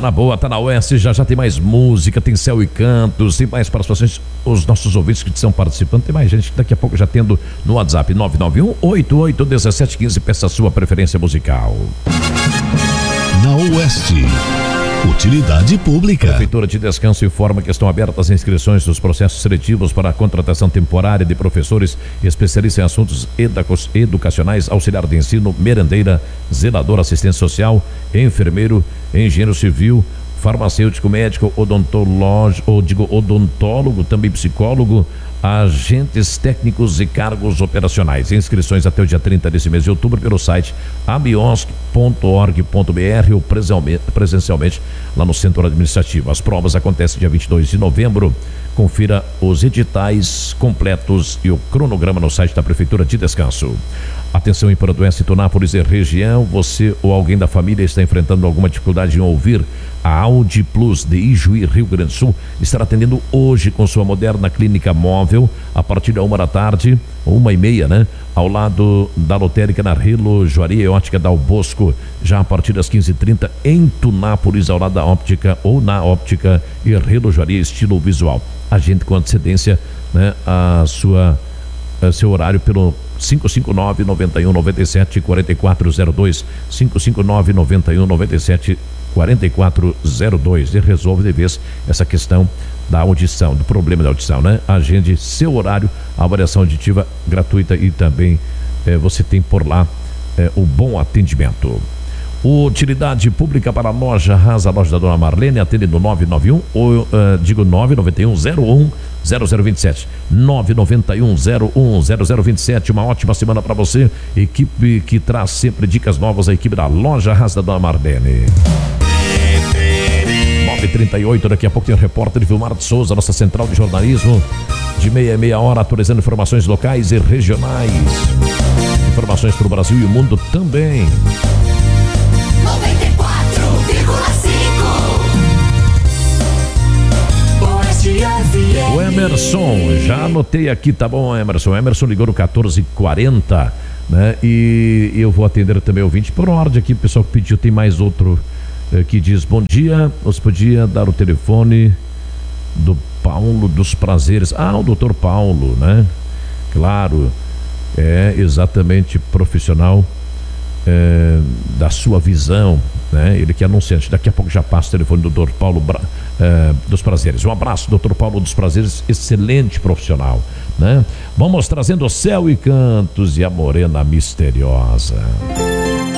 na boa, tá na Oeste, já tem mais música, tem Céu e Cantos, tem mais participações, os nossos ouvintes que estão participando, tem mais gente daqui a pouco já tendo no WhatsApp 991-881715, peça a sua preferência musical. Na Oeste, utilidade pública. Prefeitura de Descanso informa que estão abertas as inscrições dos processos seletivos para a contratação temporária de professores especialistas em assuntos educacionais, auxiliar de ensino, merendeira, zelador, assistente social, enfermeiro, engenheiro civil, farmacêutico, médico, odontólogo, também psicólogo, agentes técnicos e cargos operacionais. Inscrições até o dia 30 desse mês de outubro pelo site abiosc.org.br ou presencialmente lá no centro administrativo. As provas acontecem dia 22 de novembro. Confira os editais completos e o cronograma no site da Prefeitura de Descanso. Atenção em Paranduense, Tunápolis e região, você ou alguém da família está enfrentando alguma dificuldade em ouvir? A Audi Plus de Ijuí, Rio Grande do Sul, estará atendendo hoje com sua moderna clínica móvel a partir da 1 da tarde, 1h30, né? Ao lado da lotérica na Relojoaria e Ótica Dal Bosco, já a partir das 15h30 em Tunápolis, ao lado da óptica ou na óptica e Relojoaria Estilo Visual. Agende com antecedência, né, seu horário pelo 559-9197-4402, 559-9197-4402 e resolve de vez essa questão da audição, do problema da audição, né? Agende seu horário, a avaliação auditiva gratuita e também você tem por lá o bom atendimento. Utilidade pública para a loja Rasa, a loja da Dona Marlene, atende no 991-01-0027, 991-01-0027. Uma ótima semana para você, equipe que traz sempre dicas novas, a equipe da loja Rasa da Dona Marlene. 9h38, daqui a pouco tem o repórter Vilmar de Souza, nossa central de jornalismo, de meia hora, atualizando informações locais e regionais, informações para o Brasil e o mundo também. 94,5 O Emerson, já anotei aqui, tá bom, Emerson? O Emerson ligou no 1440, né? E eu vou atender também o ouvinte por ordem aqui, o pessoal que pediu, tem mais outro que diz: bom dia, você podia dar o telefone do Paulo dos Prazeres? Ah, o doutor Paulo, né? Claro, é exatamente profissional da sua visão, né? Ele que é anunciante. Daqui a pouco já passa o telefone do Dr. Paulo dos Prazeres. Um abraço, Dr. Paulo dos Prazeres, excelente profissional, né? Vamos trazendo Céu e Cantos e a Morena Misteriosa.